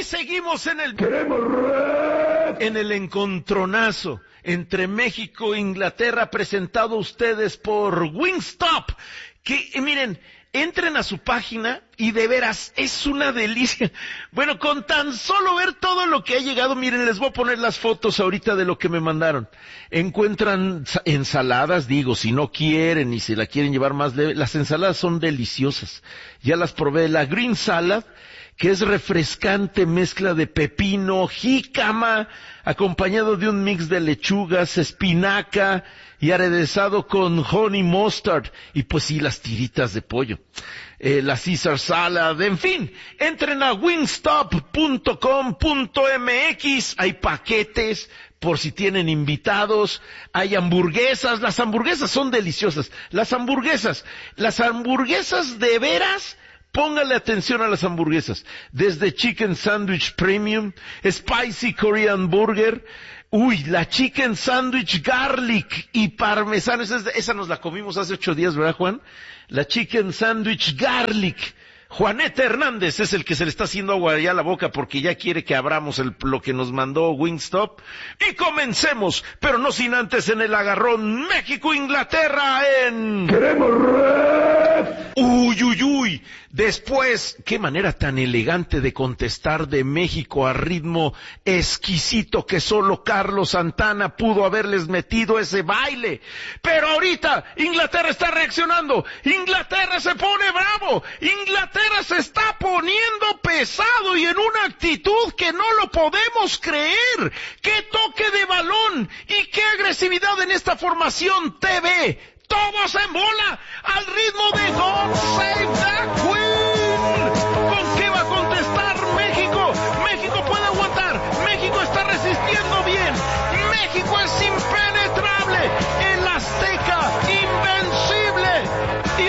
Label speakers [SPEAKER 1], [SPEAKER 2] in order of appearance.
[SPEAKER 1] seguimos en el...
[SPEAKER 2] ¡Queremos rap!
[SPEAKER 1] En el encontronazo entre México e Inglaterra, presentado a ustedes por Wingstop. Que, miren, entren a su página y de veras, es una delicia. Bueno, con tan solo ver todo lo que ha llegado, miren, les voy a poner las fotos ahorita de lo que me mandaron. Encuentran ensaladas, digo, si no quieren y si la quieren llevar más leve, las ensaladas son deliciosas. Ya las probé, la Green Salad, que es refrescante mezcla de pepino, jícama, acompañado de un mix de lechugas, espinaca y aderezado con honey mustard, y pues sí, las tiritas de pollo. La Caesar Salad, en fin, entren a wingstop.com.mx, hay paquetes por si tienen invitados, hay hamburguesas, las hamburguesas son deliciosas, las hamburguesas de veras. Póngale atención a las hamburguesas, desde Chicken Sandwich Premium, Spicy Korean Burger, la Chicken Sandwich Garlic y Parmesano, esa nos la comimos hace 8 días, ¿verdad, Juan? La Chicken Sandwich Garlic. Juanete Hernández es el que se le está haciendo agua ya a la boca porque ya quiere que abramos lo que nos mandó Wingstop. Y comencemos, pero no sin antes en el agarrón México-Inglaterra en...
[SPEAKER 2] ¡Queremos rap!
[SPEAKER 1] Uy. Después, qué manera tan elegante de contestar de México a ritmo exquisito que solo Carlos Santana pudo haberles metido ese baile. Pero ahorita Inglaterra está reaccionando, Inglaterra se pone bravo, Inglaterra se está poniendo pesado y en una actitud que no lo podemos creer. ¡Qué toque de balón! ¡Y qué agresividad en esta formación TV! ¡Todos en bola! ¡Al ritmo de God Save the Queen!